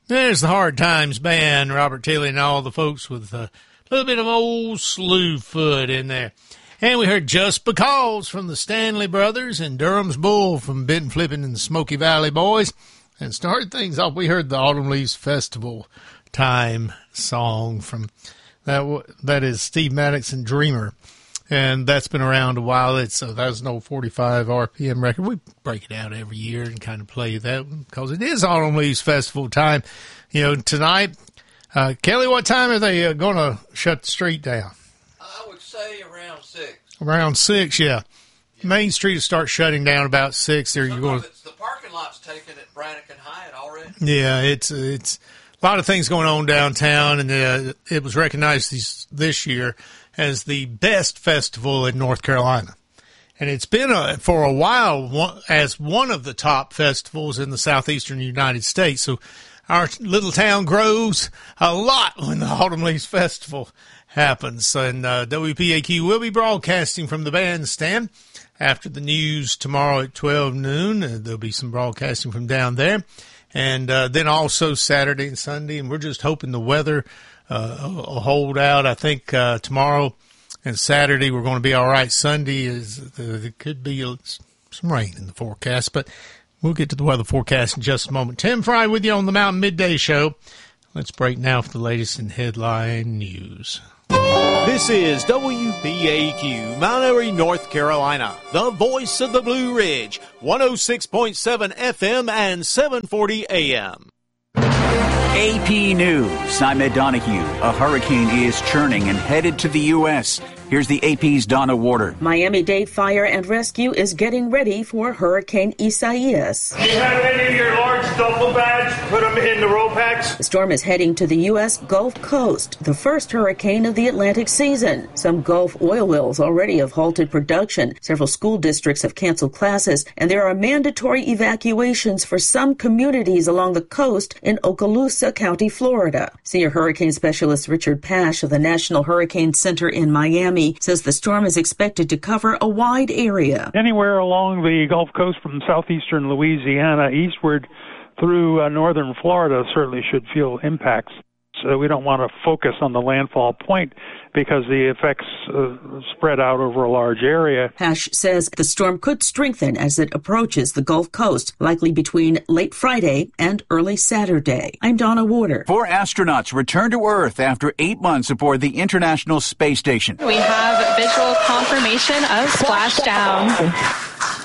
There's the Hard Times Band, Robert Tilley and all the folks with a little bit of old Slewfoot in there. And we heard Just Because from the Stanley Brothers and Durham's Bull from Benton Flippin and the Smoky Valley Boys. And started things off, we heard the Autumn Leaves Festival Time song from that is Steve Maddox and Dreamer. And that's been around a while. That was an old 45 RPM record. We break it out every year and kind of play that because it is Autumn Leaves Festival time. You know, tonight, Kelly, what time are they going to shut the street down? I would say around 6. Around 6, yeah. Main Street will start shutting down about 6. There you go. The parking lot's taken at Brannigan Hyatt already. Yeah, it's a lot of things going on downtown, and it was recognized this year as the best festival in North Carolina. And it's been for a while as one of the top festivals in the southeastern United States. So our little town grows a lot when the Autumn Leaves Festival happens. And WPAQ will be broadcasting from the bandstand after the news tomorrow at 12 noon. There'll be some broadcasting from down there. And then also Saturday and Sunday. And we're just hoping the weather will hold out. I think tomorrow and Saturday we're going to be all right. Sunday there could be some rain in the forecast, but we'll get to the weather forecast in just a moment. Tim Fry with you on the Mountain Midday Show. Let's break now for the latest in headline news. This is WPAQ, Mount Airy, North Carolina, the voice of the Blue Ridge, 106.7 FM and 740 AM. AP News. I'm Ed Donahue. A hurricane is churning and headed to the U.S. Here's the AP's Donna Warder. Miami-Dade Fire and Rescue is getting ready for Hurricane Isaias. Do you have any of your large duffel bags? Put them in the roll packs. The storm is heading to the U.S. Gulf Coast, the first hurricane of the Atlantic season. Some Gulf oil wells already have halted production. Several school districts have canceled classes, and there are mandatory evacuations for some communities along the coast in Okaloosa County, Florida. Senior hurricane specialist Richard Pash of the National Hurricane Center in Miami says the storm is expected to cover a wide area. Anywhere along the Gulf Coast from southeastern Louisiana eastward through northern Florida certainly should feel impacts. So we don't want to focus on the landfall point because the effects spread out over a large area. Pash says the storm could strengthen as it approaches the Gulf Coast, likely between late Friday and early Saturday. I'm Donna Warder. 4 astronauts return to Earth after 8 months aboard the International Space Station. We have visual confirmation of splashdown.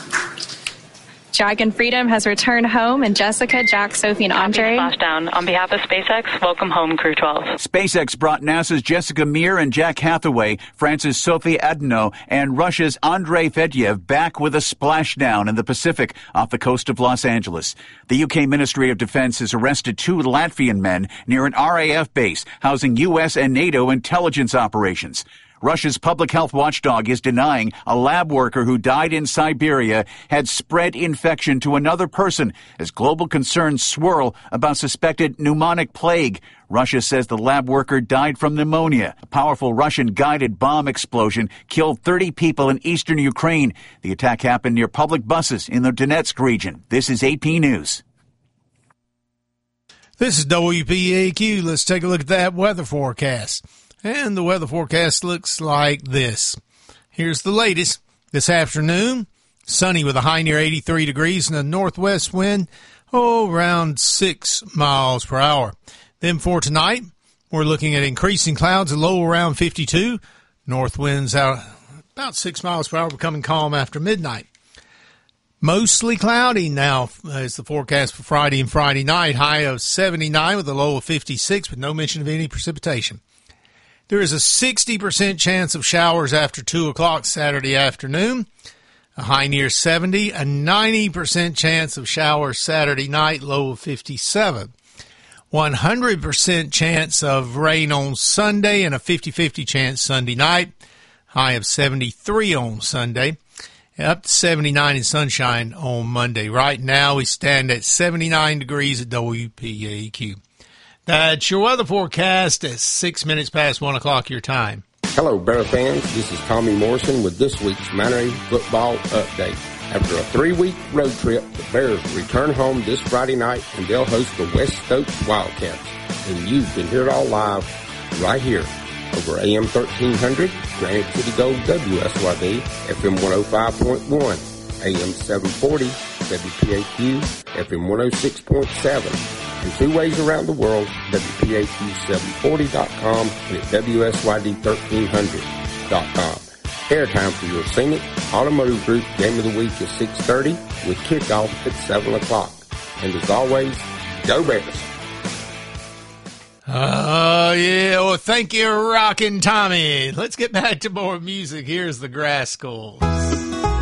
Dragon Freedom has returned home, and Jessica, Jack, Sophie, and Andre. Splashdown. On behalf of SpaceX, welcome home, Crew 12. SpaceX brought NASA's Jessica Meir and Jack Hathaway, France's Sophie Adno, and Russia's Andrei Fedyev back with a splashdown in the Pacific off the coast of Los Angeles. The UK Ministry of Defense has arrested 2 Latvian men near an RAF base housing U.S. and NATO intelligence operations. Russia's public health watchdog is denying a lab worker who died in Siberia had spread infection to another person as global concerns swirl about suspected pneumonic plague. Russia says the lab worker died from pneumonia. A powerful Russian-guided bomb explosion killed 30 people in eastern Ukraine. The attack happened near public buses in the Donetsk region. This is AP News. This is WPAQ. Let's take a look at that weather forecast. And the weather forecast looks like this. Here's the latest. This afternoon, sunny with a high near 83 degrees and a northwest wind, around 6 miles per hour. Then for tonight, we're looking at increasing clouds, a low around 52. North winds out about 6 miles per hour, becoming calm after midnight. Mostly cloudy now is the forecast for Friday and Friday night. High of 79 with a low of 56 with no mention of any precipitation. There is a 60% chance of showers after 2 o'clock Saturday afternoon, a high near 70, a 90% chance of showers Saturday night, low of 57. 100% chance of rain on Sunday and a 50-50 chance Sunday night, high of 73 on Sunday, up to 79 in sunshine on Monday. Right now we stand at 79 degrees at WPAQ. That's your weather forecast at 6 minutes past 1 o'clock your time. Hello, Bear fans. This is Tommy Morrison with this week's Mount Airy Football Update. After a 3-week road trip, the Bears return home this Friday night, and they'll host the West Stokes Wildcats. And you can hear it all live right here over AM 1300, Granite City Gold WSYD, FM 105.1, AM 740, WPAQ, FM 106.7, and 2 ways around the world, WPAQ740.com and at WSYD1300.com. Airtime for your Scenic Automotive Group Game of the Week is 6:30 with kickoff at 7 o'clock. And as always, go Bears! Oh, yeah. Well, thank you, Rockin' Tommy. Let's get back to more music. Here's the Grass School.